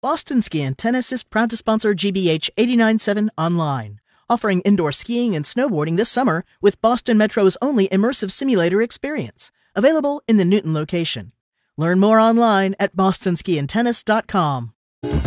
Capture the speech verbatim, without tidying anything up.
Boston Ski and Tennis is proud to sponsor G B H eighty-nine point seven Online, offering indoor skiing and snowboarding this summer with Boston Metro's only immersive simulator experience, available in the Newton location. Learn more online at boston ski and tennis dot com.